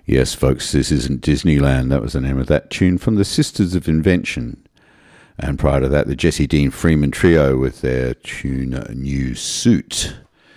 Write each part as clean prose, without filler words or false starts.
Yes, folks, this isn't Disneyland. That was the name of that tune from the Sisters of Invention. And prior to that, the Jesse Dean Freeman Trio with their tune New Suit.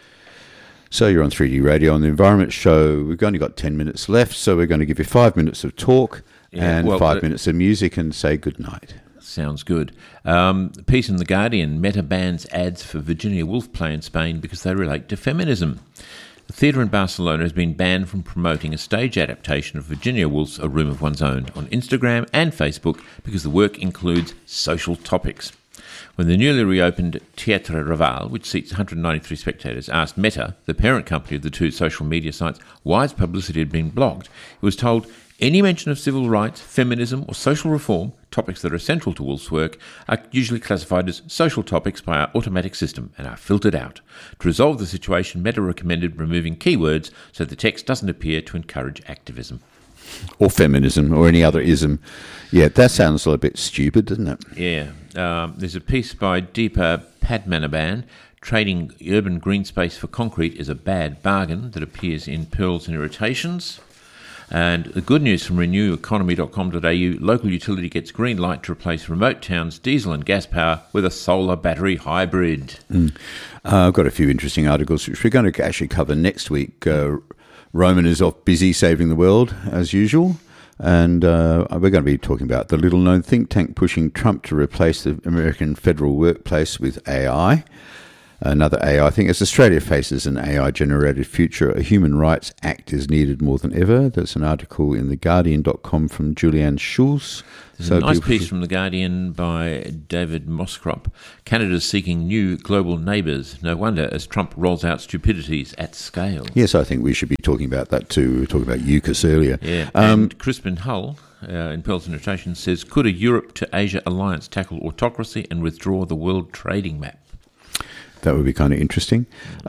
So you're on 3D Radio on the Environment Show. We've only got 10 minutes left, so we're going to give you 5 minutes of talk and 5 minutes of music and say goodnight. Sounds good. Piece in The Guardian, Meta bans ads for Virginia Woolf play in Spain because they relate to feminism. The theatre in Barcelona has been banned from promoting a stage adaptation of Virginia Woolf's A Room of One's Own on Instagram and Facebook because the work includes social topics. When the newly reopened Teatre Raval, which seats 193 spectators, asked Meta, the parent company of the two social media sites, why its publicity had been blocked, it was told any mention of civil rights, feminism or social reform, topics that are central to Woolf's work, are usually classified as social topics by our automatic system and are filtered out. To resolve the situation, Meta recommended removing keywords so the text doesn't appear to encourage activism. Or feminism, or any other ism. Yeah, that sounds a little bit stupid, doesn't it? Yeah. There's a piece by Deepa Padmanabhan, Trading Urban Green Space for Concrete is a Bad Bargain, that appears in Pearls and Irritations. And the good news from reneweconomy.com.au, local utility gets green light to replace remote towns' diesel and gas power with a solar battery hybrid. I've got a few interesting articles which we're going to actually cover next week. Roman is off busy saving the world, as usual. And we're going to be talking about the little-known think tank pushing Trump to replace the American federal workplace with AI. Another AI thing, as Australia faces an AI-generated future, a Human Rights Act is needed more than ever. That's an article in theguardian.com from Julianne Schulz. There's a nice piece from The Guardian by David Moskrop. Canada's seeking new global neighbours. No wonder, as Trump rolls out stupidities at scale. Yes, I think we should be talking about that too. We were talking about UCAS earlier. Yeah, and Crispin Hull, in Pearls and Irritations, says, could a Europe to Asia alliance tackle autocracy and withdraw the world trading map? That would be kind of interesting.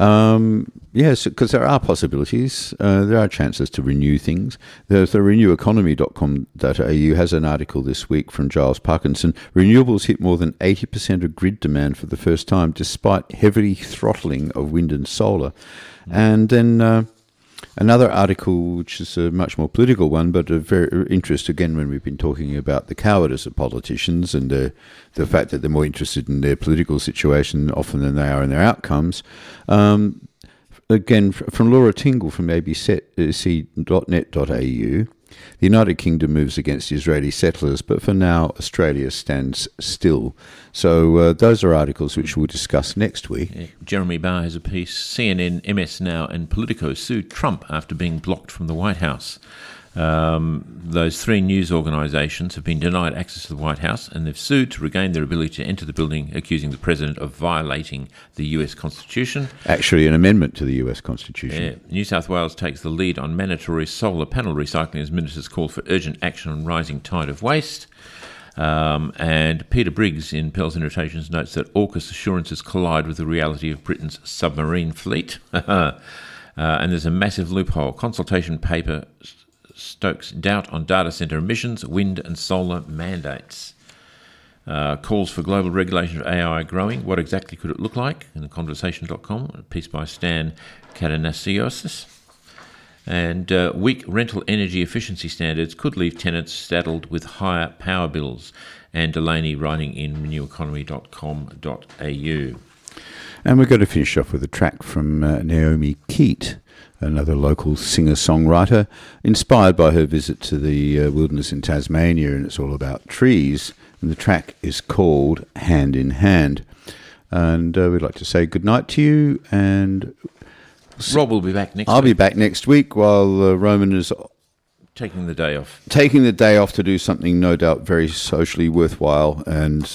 Yes, because there are possibilities. There are chances to renew things. The reneweconomy.com.au has an article this week from Giles Parkinson. Renewables hit more than 80% of grid demand for the first time, despite heavy throttling of wind and solar. And then another article, which is a much more political one, but of very interest, again, when we've been talking about the cowardice of politicians and the fact that they're more interested in their political situation often than they are in their outcomes. Again, from Laura Tingle from abc.net.au, the United Kingdom moves against Israeli settlers, but for now, Australia stands still. So those are articles which we'll discuss next week. Yeah. Jeremy Barr has a piece. CNN, MS Now and Politico sued Trump after being blocked from the White House. Those three news organisations have been denied access to the White House and they've sued to regain their ability to enter the building, accusing the president of violating the US Constitution. Actually, an amendment to the US Constitution. Yeah. New South Wales takes the lead on mandatory solar panel recycling as ministers call for urgent action on rising tide of waste. And Peter Briggs in Pearls and Irritations notes that AUKUS assurances collide with the reality of Britain's submarine fleet. And there's a massive loophole. Consultation paper stokes doubt on data centre emissions, wind and solar mandates. Calls for global regulation of AI growing. What exactly could it look like? In theconversation.com, a piece by Stan Kadanasios. And weak rental energy efficiency standards could leave tenants saddled with higher power bills. And Delaney writing in reneweconomy.com.au. And we're going to finish off with a track from Naomi Keat, another local singer-songwriter, inspired by her visit to the wilderness in Tasmania, and it's all about trees. And the track is called Hand in Hand. And we'd like to say goodnight to you. And Rob will be back next week. I'll be back next week while Roman is taking the day off. Taking the day off to do something no doubt very socially worthwhile and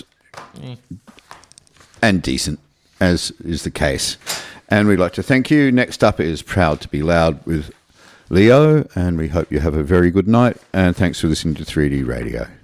decent, as is the case. And we'd like to thank you. Next up is Proud to be Loud with Leo, and we hope you have a very good night. And thanks for listening to 3D Radio.